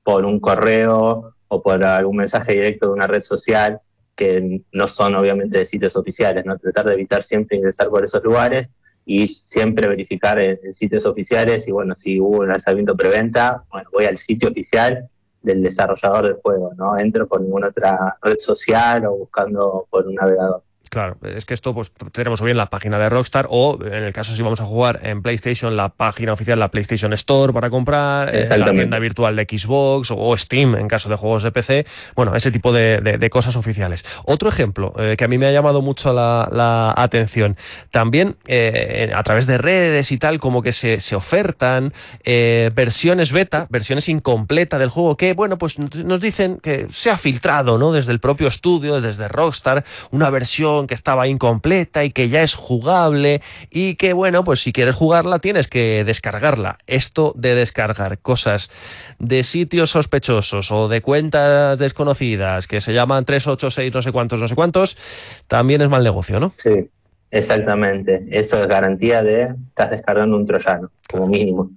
por un correo o por algún mensaje directo de una red social que no son obviamente de sitios oficiales, ¿no? Tratar de evitar siempre ingresar por esos lugares y siempre verificar en, en sitios oficiales y bueno, si hubo un lanzamiento preventa, bueno, voy al sitio oficial del desarrollador del juego, no entro por ninguna otra red social o buscando por un navegador. Claro, es que esto pues tenemos o bien la página de Rockstar o en el caso si vamos a jugar en PlayStation, la página oficial, la PlayStation Store para comprar, eh, la tienda virtual de Xbox o Steam en caso de juegos de P C, bueno, ese tipo de, de, de cosas oficiales. Otro ejemplo eh, que a mí me ha llamado mucho la, la atención, también eh, a través de redes y tal, como que se, se ofertan eh, versiones beta, versiones incompletas del juego que, bueno, pues nos dicen que se ha filtrado, ¿no? Desde el propio estudio, desde Rockstar, una versión que estaba incompleta y que ya es jugable y que, bueno, pues si quieres jugarla tienes que descargarla. Esto de descargar cosas de sitios sospechosos o de cuentas desconocidas que se llaman tres ocho seis no sé cuántos, no sé cuántos, también es mal negocio, ¿no? Sí, exactamente. Eso es garantía de estás descargando un troyano, como mínimo.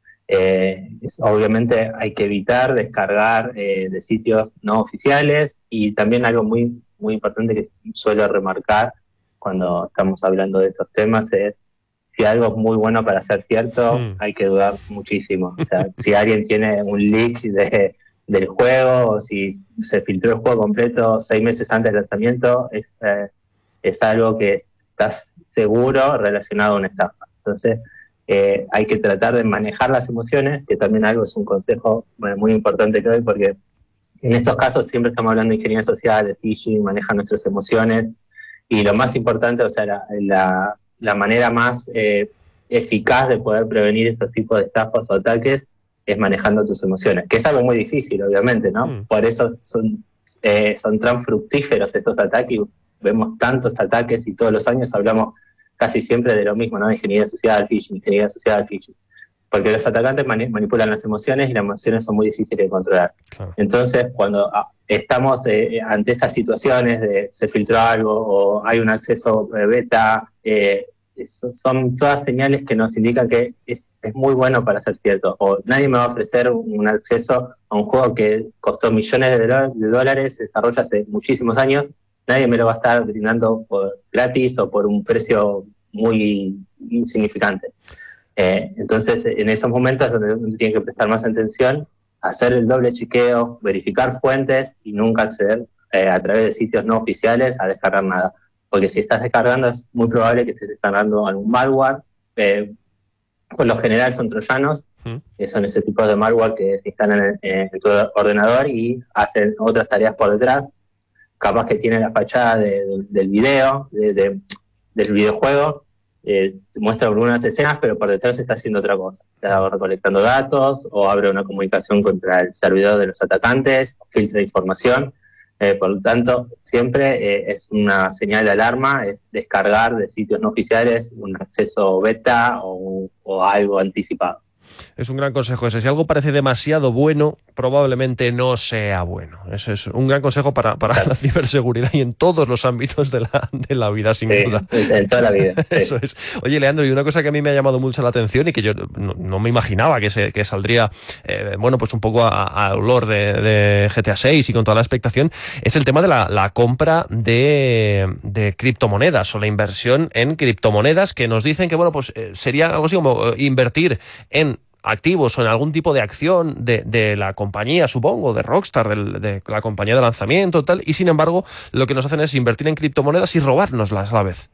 Eh, es, obviamente hay que evitar descargar eh, de sitios no oficiales y también algo muy muy importante que suelo remarcar cuando estamos hablando de estos temas es si algo es muy bueno para ser cierto, mm. hay que dudar muchísimo. O sea, si alguien tiene un leak de, del juego o si se filtró el juego completo seis meses antes del lanzamiento, es, eh, es algo que estás seguro relacionado a una estafa. Entonces, eh, hay que tratar de manejar las emociones, que también algo es un consejo bueno, muy importante que doy, porque en estos casos siempre estamos hablando de ingeniería social, de phishing, maneja nuestras emociones y lo más importante, o sea, la, la, la manera más eh, eficaz de poder prevenir estos tipos de estafas o ataques es manejando tus emociones, que es algo muy difícil, obviamente, ¿no? Mm. Por eso son, eh, son tan fructíferos estos ataques, vemos tantos ataques y todos los años hablamos casi siempre de lo mismo, ¿no? Ingeniería social, phishing, ingeniería social, phishing. Porque los atacantes mani- manipulan las emociones y las emociones son muy difíciles de controlar. Claro. Entonces, cuando ah, estamos eh, ante estas situaciones de se filtró algo o hay un acceso eh, beta, eh, eso, son todas señales que nos indican que es, es muy bueno para ser cierto. O nadie me va a ofrecer un, un acceso a un juego que costó millones de, do- de dólares, se desarrolla hace muchísimos años, nadie me lo va a estar brindando por gratis o por un precio muy insignificante. Eh, entonces, en esos momentos es donde uno tiene que prestar más atención, hacer el doble chequeo, verificar fuentes y nunca acceder eh, a través de sitios no oficiales a descargar nada. Porque si estás descargando es muy probable que estés descargando algún malware. Eh, por lo general son troyanos, ¿Mm? que son ese tipo de malware que se instalan en, en tu ordenador y hacen otras tareas por detrás. Capaz que tiene la fachada de, de, del video, de, de, del videojuego, Eh, muestra algunas escenas, pero por detrás está haciendo otra cosa. Está recolectando datos o abre una comunicación contra el servidor de los atacantes, filtra información. Eh, por lo tanto, siempre eh, es una señal de alarma, es descargar de sitios no oficiales un acceso beta o, o algo anticipado. Es un gran consejo ese. Si algo parece demasiado bueno, probablemente no sea bueno. Eso es un gran consejo para, para claro. la ciberseguridad y en todos los ámbitos de la, de la vida, sin sí, duda. En toda la vida. Sí. Eso es. Oye, Leandro, y una cosa que a mí me ha llamado mucho la atención y que yo no, no me imaginaba que, se, que saldría, eh, bueno, pues un poco a, a olor de, de G T A seis y con toda la expectación, es el tema de la, la compra de, de criptomonedas o la inversión en criptomonedas que nos dicen que, bueno, pues eh, sería algo así como invertir en activos o en algún tipo de acción de, de la compañía, supongo, de Rockstar, de, de la compañía de lanzamiento tal, y sin embargo lo que nos hacen es invertir en criptomonedas y robárnoslas a la vez.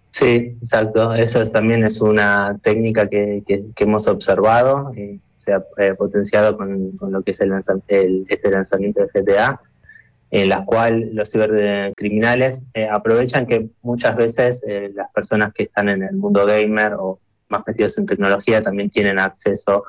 Sí, exacto. Eso es, también es una técnica que, que, que hemos observado y se ha eh, potenciado con, con lo que es el, lanza, el este lanzamiento de G T A, en la cual los cibercriminales eh, aprovechan que muchas veces eh, las personas que están en el mundo gamer o más metidos en tecnología también tienen acceso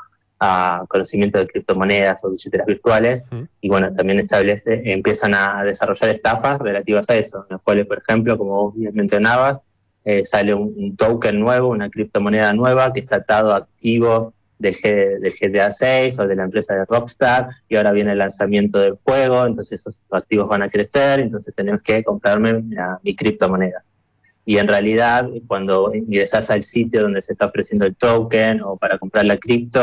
a conocimiento de criptomonedas o billeteras virtuales mm. y bueno, también establece, empiezan a desarrollar estafas relativas a eso, en las cuales, por ejemplo, como vos bien mencionabas, eh, sale un, un token nuevo, una criptomoneda nueva que está atado a activos del, G, del G T A seis o de la empresa de Rockstar y ahora viene el lanzamiento del juego, entonces esos activos van a crecer, entonces tenemos que comprarme la, mi criptomoneda. Y en realidad, cuando ingresas al sitio donde se está ofreciendo el token o para comprar la cripto,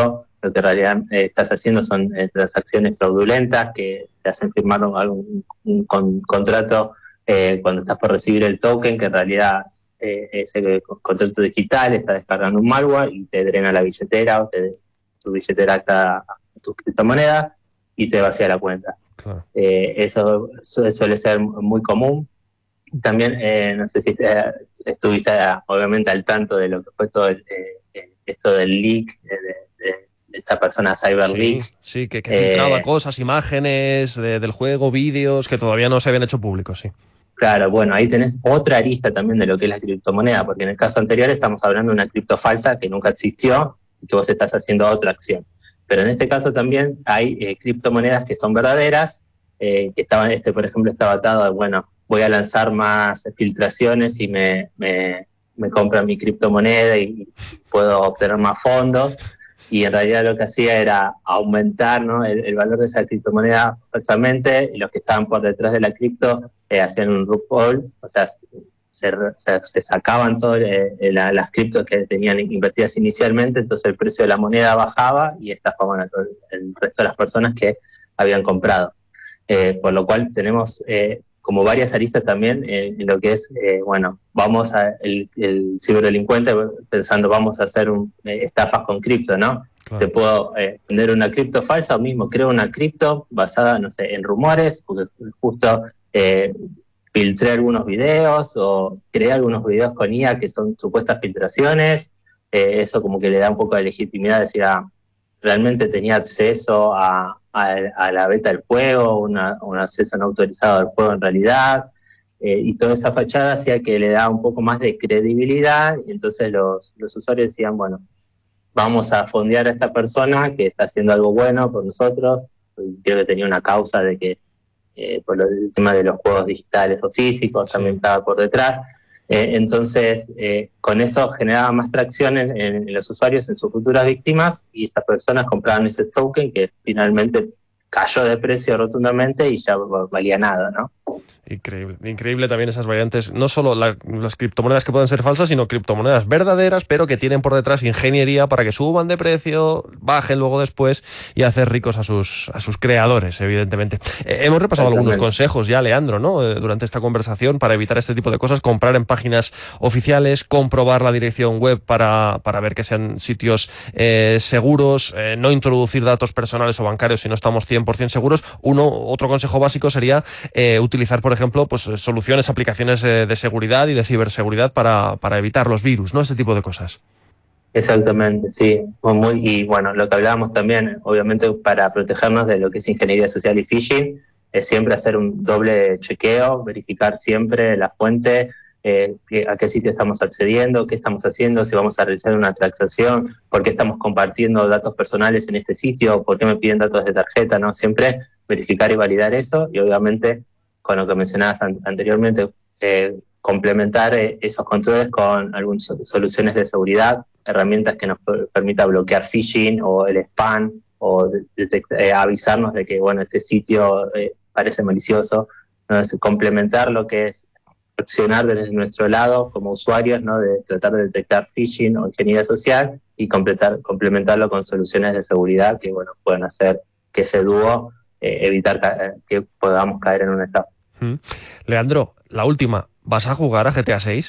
lo que en realidad eh, estás haciendo son eh, transacciones fraudulentas que te hacen firmar un, un, un con, contrato eh, cuando estás por recibir el token, que en realidad eh, ese contrato digital está descargando un malware y te drena la billetera o te, tu billetera está a tus criptomonedas y te vacía la cuenta. Claro. Eh, eso su, suele ser muy común. También, eh, no sé si te, estuviste obviamente al tanto de lo que fue todo el, eh, esto del leak, de, de, de esta persona CyberLeak. Sí, sí, que, que filtraba eh, cosas, imágenes de, del juego, vídeos que todavía no se habían hecho públicos, sí. Claro, bueno, ahí tenés otra arista también de lo que es la criptomoneda, porque en el caso anterior estamos hablando de una cripto falsa que nunca existió y que vos estás haciendo otra acción. Pero en este caso también hay eh, criptomonedas que son verdaderas, eh, que estaban, este por ejemplo estaba atado a, bueno, voy a lanzar más filtraciones y me, me, me compran mi criptomoneda y puedo obtener más fondos. Y en realidad lo que hacía era aumentar, ¿no?, el, el valor de esa criptomoneda falsamente, y los que estaban por detrás de la cripto eh, hacían un loophole, o sea, se, se, se sacaban todas eh, la, las criptos que tenían invertidas inicialmente, entonces el precio de la moneda bajaba y estafaban a todo el resto de las personas que habían comprado. Eh, por lo cual tenemos eh, como varias aristas también eh, en lo que es, eh, bueno, vamos a, el, el ciberdelincuente pensando vamos a hacer un, eh, estafas con cripto, ¿no? Claro. Te puedo eh, vender una cripto falsa o mismo creo una cripto basada, no sé, en rumores, porque justo eh, filtré algunos videos o creé algunos videos con I A que son supuestas filtraciones, eh, eso como que le da un poco de legitimidad, decir, ah, realmente tenía acceso a, a, a la beta del juego, una, un acceso no autorizado al juego en realidad, eh, y toda esa fachada hacía que le da un poco más de credibilidad, y entonces los, los usuarios decían, bueno, vamos a fondear a esta persona que está haciendo algo bueno por nosotros. Creo que tenía una causa de que eh, por lo, el tema de los juegos digitales o físicos, sí, también estaba por detrás. Eh, entonces, eh, con eso generaba más tracción en, en los usuarios, en sus futuras víctimas, y esas personas compraban ese token que finalmente cayó de precio rotundamente y ya valía nada, ¿no? Increíble, increíble también esas variantes, no solo la, las criptomonedas que pueden ser falsas, sino criptomonedas verdaderas, pero que tienen por detrás ingeniería para que suban de precio, bajen luego después y hacer ricos a sus, a sus creadores, evidentemente. Eh, hemos repasado algunos consejos ya, Leandro, ¿no?, eh, durante esta conversación para evitar este tipo de cosas: comprar en páginas oficiales, comprobar la dirección web para, para ver que sean sitios eh, seguros, eh, no introducir datos personales o bancarios si no estamos cien por ciento seguros. Uno, otro consejo básico sería eh, utilizar, por ejemplo, pues soluciones, aplicaciones de, de seguridad y de ciberseguridad para, para evitar los virus, ¿no? Este tipo de cosas. Exactamente, sí. Muy, y bueno, lo que hablábamos también, obviamente, para protegernos de lo que es ingeniería social y phishing, es siempre hacer un doble chequeo, verificar siempre la fuente, eh, a qué sitio estamos accediendo, qué estamos haciendo, si vamos a realizar una transacción, por qué estamos compartiendo datos personales en este sitio, por qué me piden datos de tarjeta, ¿no? Siempre verificar y validar eso, y obviamente, con lo que mencionabas an- anteriormente, eh, complementar eh, esos controles con algunas soluciones de seguridad, herramientas que nos p- permita bloquear phishing o el spam, o de- detect- eh, avisarnos de que, bueno, este sitio eh, parece malicioso, ¿no? Es complementar lo que es accionar desde nuestro lado como usuarios, ¿no?, de tratar de detectar phishing o ingeniería social y completar, complementarlo con soluciones de seguridad que, bueno, pueden hacer que ese dúo eh, evitar ca- que podamos caer en una estafa. Mm. Leandro, la última, ¿vas a jugar a G T A seis?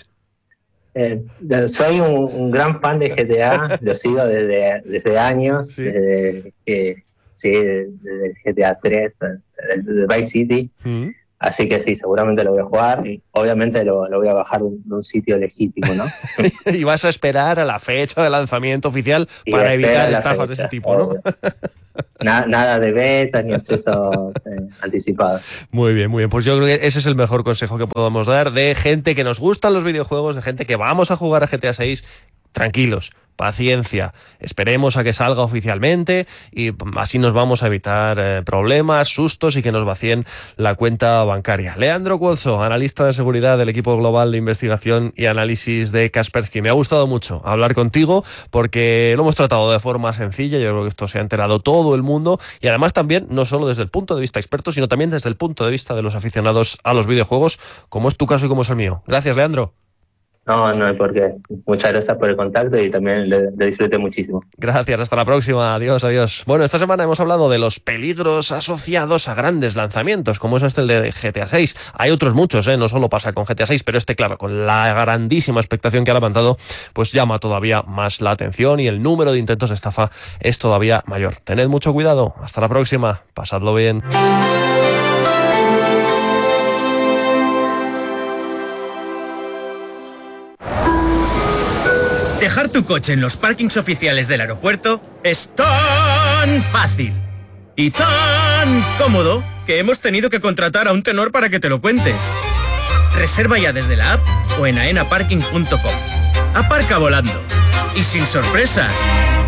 Eh, soy un, un gran fan de G T A, lo sigo desde, desde años, ¿sí? desde, eh, sí, desde G T A tres, desde Vice City, mm. Así que sí, seguramente lo voy a jugar y obviamente lo, lo voy a bajar de un, de un sitio legítimo, ¿no? Y vas a esperar a la fecha de lanzamiento oficial y para evitar estafas fecha, de ese tipo, ¿no? Nada, nada de beta ni acceso eh, anticipado. Muy bien, muy bien. Pues yo creo que ese es el mejor consejo que podemos dar de gente que nos gustan los videojuegos, de gente que vamos a jugar a G T A seis. Tranquilos, paciencia, esperemos a que salga oficialmente y así nos vamos a evitar eh, problemas, sustos y que nos vacíen la cuenta bancaria. Leandro Cuozzo, analista de seguridad del equipo global de investigación y análisis de Kaspersky. Me ha gustado mucho hablar contigo porque lo hemos tratado de forma sencilla. Yo creo que esto se ha enterado todo el mundo y además también no solo desde el punto de vista experto, sino también desde el punto de vista de los aficionados a los videojuegos, como es tu caso y como es el mío. Gracias, Leandro. No, no hay por qué. Muchas gracias por el contacto y también le, le disfruté muchísimo. Gracias, hasta la próxima. Adiós, adiós. Bueno, esta semana hemos hablado de los peligros asociados a grandes lanzamientos, como es este el de G T A seis. Hay otros muchos, ¿eh? No solo pasa con G T A seis, pero este, claro, con la grandísima expectación que ha levantado, pues llama todavía más la atención y el número de intentos de estafa es todavía mayor. Tened mucho cuidado. Hasta la próxima. Pasadlo bien. Dejar tu coche en los parkings oficiales del aeropuerto es tan fácil y tan cómodo que hemos tenido que contratar a un tenor para que te lo cuente. Reserva ya desde la app o en aena parking punto com. Aparca volando y sin sorpresas.